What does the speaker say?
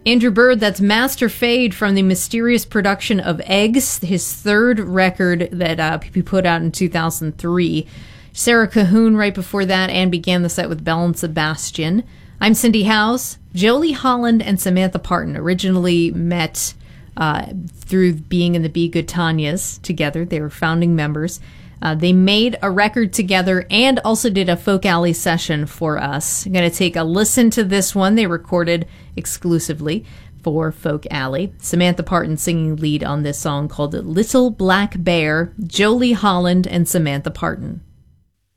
Andrew Bird, that's Master Fade from the mysterious production of Eggs, his third record that he put out in 2003. Sarah Cahoon right before that, and began the set with Belle and Sebastian. I'm Cindy Howes. Jolie Holland and Samantha Parton originally met through being in the Be Good Tanyas together. They were founding members. They made a record together and also did a Folk Alley session for us. I'm going to take a listen to this one they recorded exclusively for Folk Alley. Samantha Parton singing lead on this song called Little Black Bear, Jolie Holland and Samantha Parton.